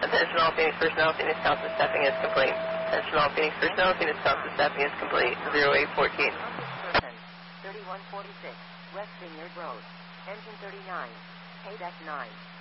Attention all Phoenix personnel, Phoenix Council stepping is complete. Attention all Phoenix personnel, Phoenix Council stepping is complete. 0814. 3146, West Vineyard Road. Engine 39, Paydeck 9.